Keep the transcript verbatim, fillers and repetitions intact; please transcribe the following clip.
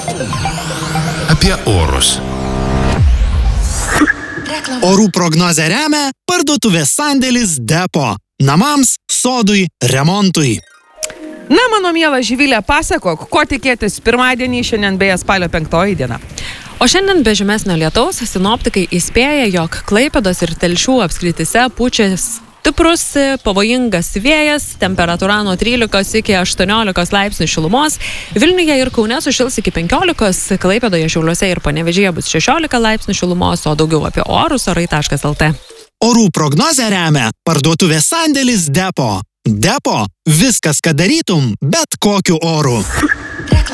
Apie orus. Orų prognozę remia parduotuvės sandėlis Depo. Namams, sodui, remontui. Na, mano miela Živilė, pasakok, ko tikėtis pirmadienį, šiandien beje spalio penktoji diena. O šiandien be žymesnio lietaus sinoptikai įspėja, jog Klaipėdos ir Telšių apskrityse pučia stiprus pavojingas vėjas, temperatūra nuo trylikos iki aštuoniolikos laipsnių šilumos. Vilniuje ir Kaune sušils iki penkiolikos, Klaipėdoje, Šiauliuose ir Panevėžyje bus šešiolika laipsnių šilumos, o daugiau apie orus orai taškas lt. Orų prognozę remia parduotuvės sandėlis Depo. Depo – viskas, ką darytum, bet kokiu oru.